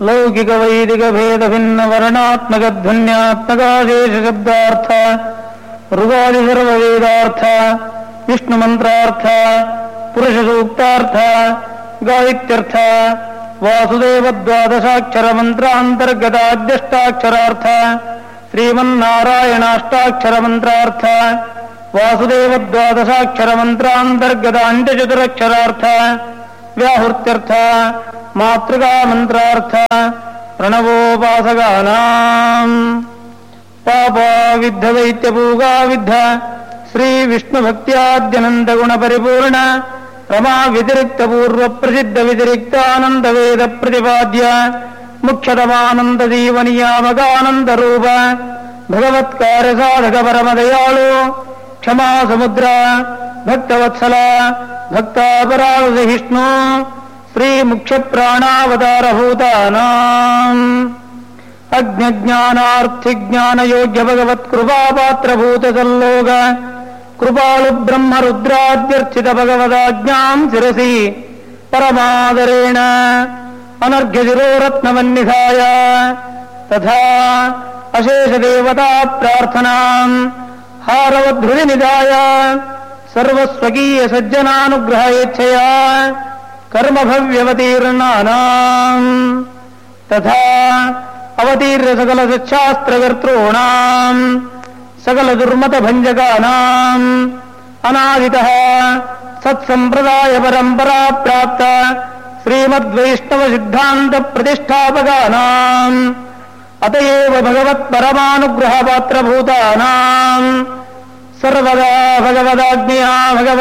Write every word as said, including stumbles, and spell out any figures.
ಲೌಕಿಕ ವೈದಿಕ ಭೇದ ಭಿನ್ನ ವರ್ಣಾತ್ಮಕ ಧ್ವನ್ಯಾತ್ಮಕಾಶೇಷ ಶಬ್ದಾರ್ಥ ಋಗಾದಿ ಸರ್ವ ವೇದಾರ್ಥ ವಿಷ್ಣು ಮಂತ್ರಾರ್ಥ ಪುರುಷ ಸೂಕ್ತಾರ್ಥ ಗಾಯಿತ್ಯರ್ಥ ವಾಸುದೇವ ದ್ವಾದಶಾಕ್ಷರ ಮಂತ್ರಾಂತರ್ಗತ ಅಧ್ಯಷ್ಟಾಕ್ಷರಾರ್ಥ ಶ್ರೀಮನ್ನಾರಾಯಣಾಷ್ಟಾಕ್ಷರ ಮಂತ್ರಾರ್ಥ ವಾಸುದೇವ ದ್ವಾದಶಾಕ್ಷರ ಮಂತ್ರಾಂತರ್ಗತ ಅಂತ್ಯಚತುರಕ್ಷರಾರ್ಥ ವ್ಯಾಹೃತ್ಯರ್ಥ ಮಾತೃಗಾ ಮಂತ್ರಾರ್ಥ ಪ್ರಣವೋಪಾಸಗಾನಾಂ ಪಾಪ ವಿದ್ಧ ದೈತ್ಯ ಪೂಗಾ ವಿದ್ಧ ಶ್ರೀ ವಿಷ್ಣು ಭಕ್ತ್ಯಾದ್ಯನಂದ ಗುಣ ಪರಿಪೂರ್ಣ ರಮಾ ವ್ಯತಿರಿಕ್ತ ಪೂರ್ವ ಪ್ರಸಿದ್ಧ ವ್ಯತಿರಿಕ್ತ ಆನಂದ ವೇದ ಪ್ರತಿಪಾದ್ಯ ಮುಖ್ಯತಮಾನಂದ ಜೀವನಿಯಾಮಕಾನಂದ ರೂಪ ಭಗವತ್ಕಾರ್ಯ ಸಾಧಕ ಪರಮ ದಯಾಳು ಕ್ಷಮಾ ಸಮುದ್ರ ಭಕ್ತವತ್ಸಲ ಭಕ್ತಾಪರಾಧ ವಿಷ್ಣು ಶ್ರೀ ಮುಖ್ಯ ಪ್ರಾಣಾವತಾರ ಭೂತಾನಾಂ ಅಜ್ಞಾನಾರ್ಥಿ ಜ್ಞಾನ ಯೋಗ್ಯ ಭಗವತ್ ಕೃಪಾಪಾತ್ರಭೂತ ಸಲ್ಲೋಗ ಕೃಪಾಳು ಬ್ರಹ್ಮ ರುದ್ರಾದ್ಯರ್ಚಿತ ಭಗವದಾಜ್ಞಾಂ ಶಿರಸಿ ಪರಮಾದರೇಣ ಅನರ್ಘ್ಯ ಶಿರೋರತ್ನವನ್ನಿಧಾಯ ತಥಾ ಅಶೇಷ ದೇವತಾ ಪ್ರಾರ್ಥನಾಂ ಹಾರವಧೃತಿ ನಿಧಾಯ ಸರ್ವಸ್ವಕೀಯ ಸಜ್ಜನಾನುಗ್ರಹ ಯಚ್ಛಯ ಕರ್ಮಭವ್ಯವತೀರ್ಣಾನಾಂ ತಥಾ ಅವತೀರ್ಯ ಸಕಲ ಸಚ್ಛಾಸ್ತ್ರಕರ್ತॄಣಾಂ ಸಕಲ ದುರ್ಮತ ಭಂಜಕಾನಾಂ ಅನಾದಿತಃ ಸತ್ಸಂಪ್ರದಾಯ ಪರಂಪರಾ ಪ್ರಾಪ್ತ ಶ್ರೀಮದ್ವೈಷ್ಣವ ಸಿದ್ಧಾಂತ ಪ್ರತಿಷ್ಠಾಪಕಾನಾಂ ಅತಯೇವ ಭಗವತ್ ಪರಮಾನುಗ್ರಹ ಪಾತ್ರಭೂತಾನಾಂ ಸರ್ವದಾ ಭಗವದಾಜ್ಞೆಯ ಭಗವ